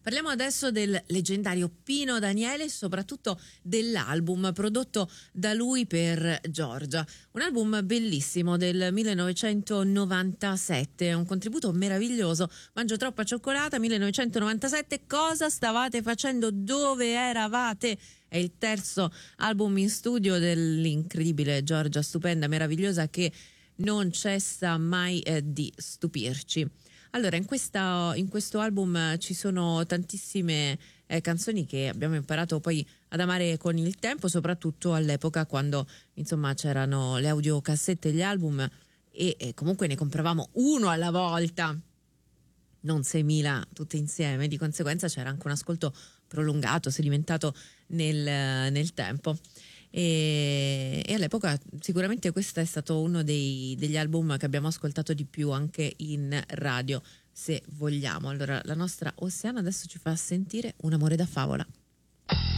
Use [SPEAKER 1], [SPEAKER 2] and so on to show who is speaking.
[SPEAKER 1] Parliamo adesso del leggendario Pino Daniele e soprattutto dell'album prodotto da lui per Giorgia. Un album bellissimo del 1997, un contributo meraviglioso. Mangio troppa cioccolata, 1997. Cosa stavate facendo? Dove eravate? È il terzo album in studio dell'incredibile Giorgia, stupenda, meravigliosa, che non cessa mai di stupirci. Allora, in questo album ci sono tantissime canzoni che abbiamo imparato poi ad amare con il tempo, soprattutto all'epoca quando insomma c'erano le audiocassette e gli album e comunque ne compravamo uno alla volta, non 6.000 tutte insieme. Di conseguenza c'era anche un ascolto prolungato, sedimentato nel tempo. E all'epoca sicuramente questo è stato uno degli album che abbiamo ascoltato di più anche in radio, se vogliamo. Allora la nostra Oceana adesso ci fa sentire Un amore da favola.